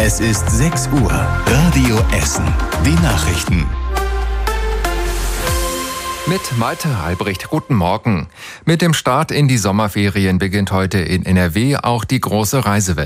Es ist 6 Uhr. Radio Essen. Die Nachrichten. Mit Malte Albrecht, guten Morgen. Mit dem Start in die Sommerferien beginnt heute in NRW auch die große Reisewelle.